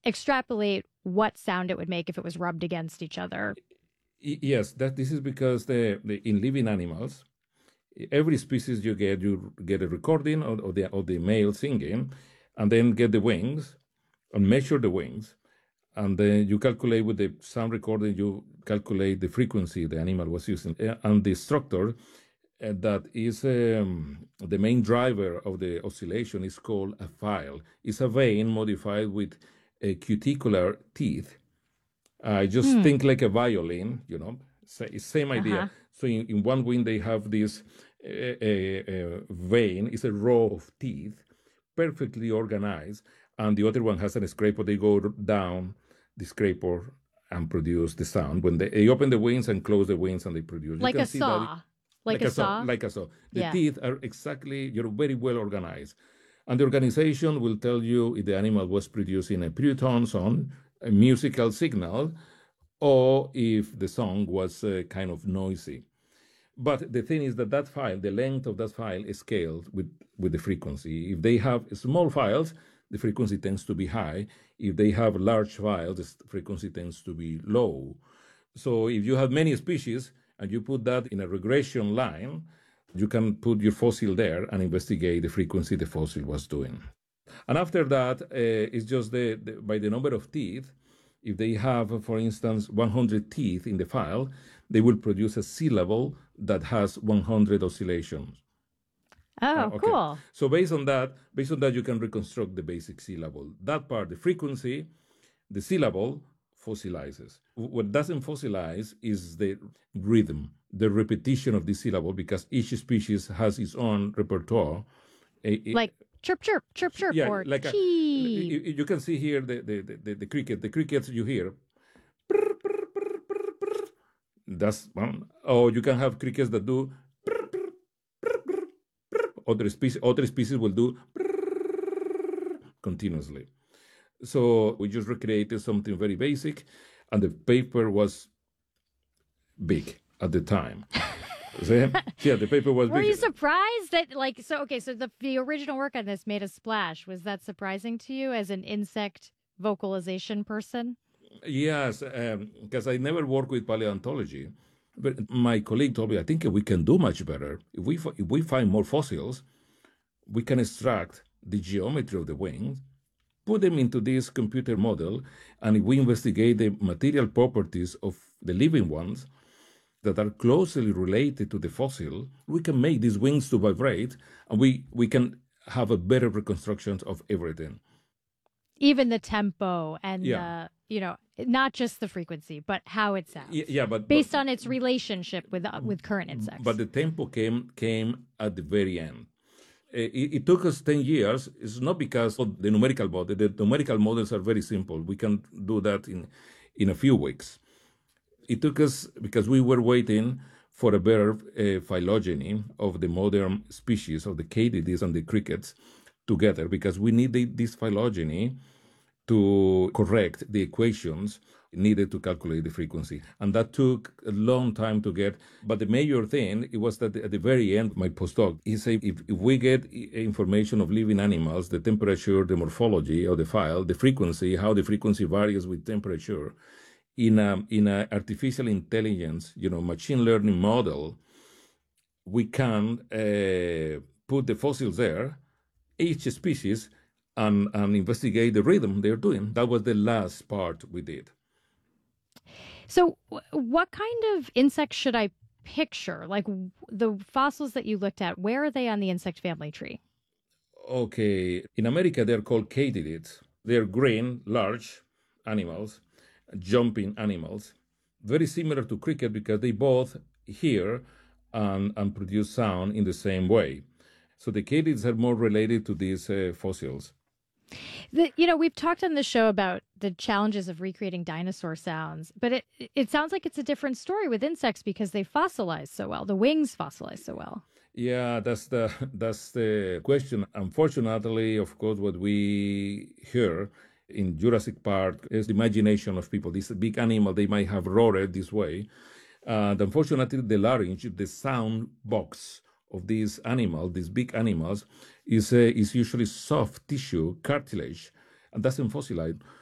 extrapolate what sound it would make if it was rubbed against each other. Yes, that this is because in living animals, every species you get a recording of the male singing, and then get the wings and measure the wings, and then you calculate with the sound recording, you calculate the frequency the animal was using, and the structure that is the main driver of the oscillation is called a file. It's a vein modified with a cuticular teeth. I just think like a violin, same idea. So in one wing they have this vein, it's a row of teeth, perfectly organized, and the other one has a scraper. They go down the scraper and produce the sound. When they open the wings and close the wings, and they produce. Like a saw. Like a saw? Like a saw. The teeth are exactly, very well organized. And the organization will tell you if the animal was producing a periodontal sound, a musical signal, or if the song was kind of noisy. But the thing is that file, the length of that file is scaled with the frequency. If they have small files, the frequency tends to be high. If they have large files, the frequency tends to be low. So if you have many species and you put that in a regression line, you can put your fossil there and investigate the frequency the fossil was doing. And after that, it's just by the number of teeth. If they have, for instance, 100 teeth in the file, they will produce a syllable that has 100 oscillations. Oh, okay. Cool. So based on that, you can reconstruct the basic syllable. That part, the frequency, the syllable, fossilizes. What doesn't fossilize is the rhythm, the repetition of the syllable, because each species has its own repertoire. Like chirp, chirp, chirp, chirp, yeah, or like chee. You can see here the cricket. The crickets you hear. That's one. Or you can have crickets that do. Other species will do continuously. So we just recreated something very basic, and the paper was big at the time. Yeah, the paper was big. Were you surprised that, so the original work on this made a splash? Was that surprising to you as an insect vocalization person? Yes, because I never worked with paleontology. But my colleague told me, I think we can do much better. If we find more fossils, we can extract the geometry of the wings, put them into this computer model, and if we investigate the material properties of the living ones that are closely related to the fossil, we can make these wings to vibrate, and we can have a better reconstruction of everything. Even the tempo and not just the frequency, but how it sounds. Yeah, but based on its relationship with current insects. But the tempo came at the very end. It took us 10 years. It's not because of the numerical model. The numerical models are very simple. We can do that in a few weeks. It took us because we were waiting for a better phylogeny of the modern species of the katydids and the crickets together, because we needed this phylogeny to correct the equations needed to calculate the frequency. And that took a long time to get. But the major thing, it was that at the very end, my postdoc, he said, if we get information of living animals, the temperature, the morphology of the file, the frequency, how the frequency varies with temperature, in a artificial intelligence, machine learning model, we can put the fossils there, each species, and investigate the rhythm they're doing. That was the last part we did. So what kind of insects should I picture? Like the fossils that you looked at, where are they on the insect family tree? Okay. In America, they're called katydids. They're green, large animals, jumping animals, very similar to cricket because they both hear and produce sound in the same way. So the katydids are more related to these fossils. We've talked on the show about the challenges of recreating dinosaur sounds, but it sounds like it's a different story with insects because they fossilize so well. The wings fossilize so well. Yeah, that's the question. Unfortunately, of course, what we hear in Jurassic Park is the imagination of people. This big animal, they might have roared this way. Unfortunately, the larynx, the sound box of these animals, these big animals, is usually soft tissue, cartilage, and doesn't fossilize.